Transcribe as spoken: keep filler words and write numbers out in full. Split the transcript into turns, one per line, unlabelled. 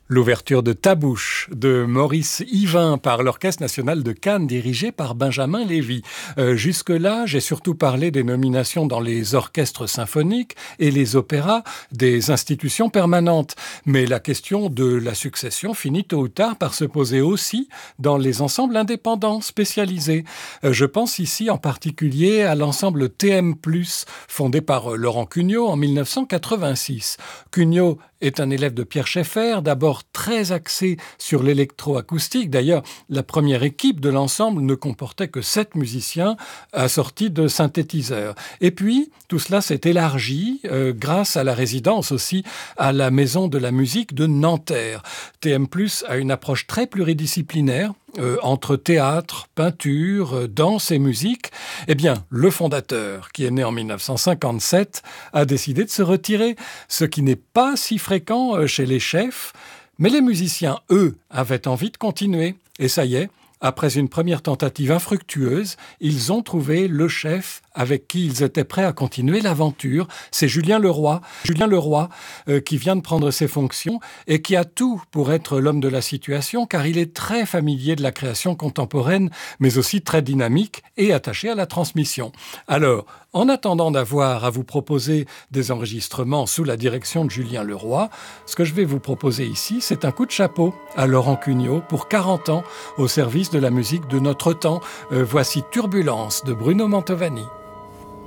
L'ouverture de Tabouche de Maurice Yvain par l'Orchestre national de Cannes dirigé par Benjamin Lévy. Euh, jusque-là, j'ai surtout parlé des nominations dans les orchestres symphoniques et les opéras des institutions permanentes. Mais la question de la succession finit tôt ou tard par se poser aussi dans les ensembles indépendants spécialisés. Euh, je pense ici en particulier à l'ensemble T M plus, fondé par euh, Laurent Cugnot en mille neuf cent quatre-vingt-six. Cugnot est un élève de Pierre Schaeffer, d'abord très axé sur l'électroacoustique. D'ailleurs, la première équipe de l'ensemble ne comportait que sept musiciens assortis de synthétiseurs. Et puis, tout cela s'est élargi euh, grâce à la résidence aussi à la Maison de la musique de Nanterre. T M plus a une approche très pluridisciplinaire, Euh, entre théâtre, peinture, euh, danse et musique. Eh bien, le fondateur, qui est né en mille neuf cent cinquante-sept, a décidé de se retirer, ce qui n'est pas si fréquent euh, chez les chefs. Mais les musiciens, eux, avaient envie de continuer. Et ça y est, après une première tentative infructueuse, ils ont trouvé le chef avec qui ils étaient prêts à continuer l'aventure. C'est Julien Leroy, Julien Leroy euh, qui vient de prendre ses fonctions et qui a tout pour être l'homme de la situation, car il est très familier de la création contemporaine, mais aussi très dynamique et attaché à la transmission. Alors, en attendant d'avoir à vous proposer des enregistrements sous la direction de Julien Leroy, ce que je vais vous proposer ici, c'est un coup de chapeau à Laurent Cugnot pour quarante ans au service de la musique de notre temps. Euh, voici Turbulence de Bruno Mantovani.